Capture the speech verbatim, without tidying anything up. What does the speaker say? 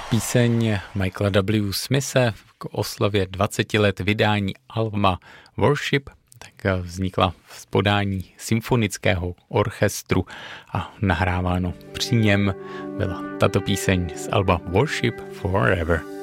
Píseň Michaela W. Smithe k oslavě dvaceti let vydání alba Worship tak vznikla v podání symfonického orchestru a nahráváno při něm byla tato píseň z alba Worship Forever.